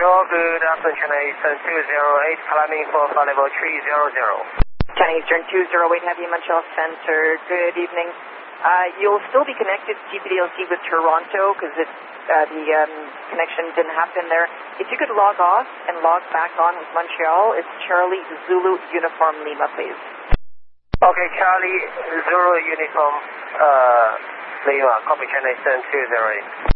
Control, good afternoon, China Eastern 208, climbing for flight level 300. China Eastern 208, Heavy Montreal Center, good evening. You'll still be connected to GPDLC with Toronto because the connection didn't happen there. If you could log off and log back on with Montreal, it's Charlie Zulu Uniform Lima, please. Okay, Charlie Zulu Uniform Lima, copy China Eastern 208.